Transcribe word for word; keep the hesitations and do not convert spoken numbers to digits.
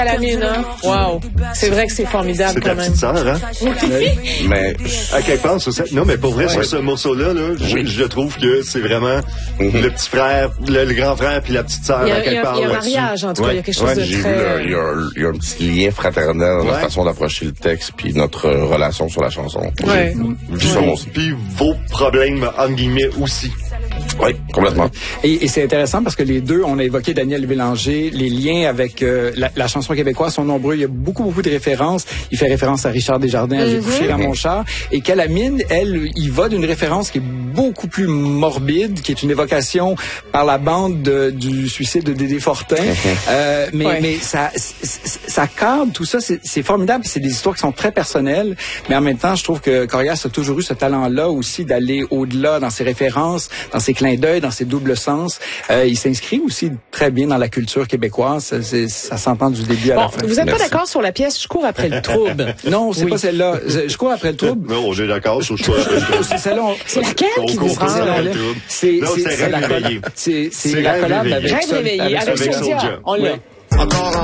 À la mine, hein? Wow. C'est vrai que c'est formidable c'est quand ta même. petite sœur, hein? Oui. Mais À quelque part, sur ça. Non, mais pour vrai, ouais. sur ce morceau-là, là, je, Oui. je trouve que c'est vraiment Mm-hmm. le petit frère, le, le grand frère puis la petite sœur, Il y a, à il y quelque a, part. il y a un là-dessus. mariage, en tout cas. Ouais. Il y a quelque chose Ouais, de j'ai vu, très... là, il y, a un- il y a un petit lien fraternel dans Ouais. la façon d'approcher le texte puis notre euh, relation sur la chanson. Ouais. J'ai vu ça, moi aussi. Puis vos problèmes, entre guillemets, aussi. Oui, complètement. Et, et c'est intéressant parce que les deux, on a évoqué Daniel Bélanger, les liens avec euh, la, la chanson québécoise sont nombreux. Il y a beaucoup, beaucoup de références. Il fait référence à Richard Desjardins, à J'ai Mm-hmm. couché dans mon char. Et Calamine, elle, il va d'une référence qui est beaucoup plus morbide, qui est une évocation par la bande de, du suicide de Dédé Fortin. euh, mais, Ouais. mais ça, ça cadre tout ça. C'est, c'est formidable. C'est des histoires qui sont très personnelles. Mais en même temps, je trouve que Corias a toujours eu ce talent-là aussi d'aller au-delà dans ses références, dans ses clins d'œil, dans ses doubles sens. Euh, il s'inscrit aussi très bien dans la culture québécoise. Ça, c'est, ça s'entend du début à Bon, la fin. vous êtes pas Merci. d'accord sur la pièce « Je cours après le trouble ». Non, c'est Oui. pas celle-là. Je, je cours après le trouble. Non, j'ai d'accord sur le choix. C'est celle-là. on- C'est laquelle On qui court vous pas rend? après le là? trouble. C'est, Non, c'est, c'est c'est Rêve la collab. réveillé. C'est, c'est C'est la Rêve collab réveillé. avec Rêve Sol- réveillé, avec avec Soulja. Soulja. On l'a. Oui. Encore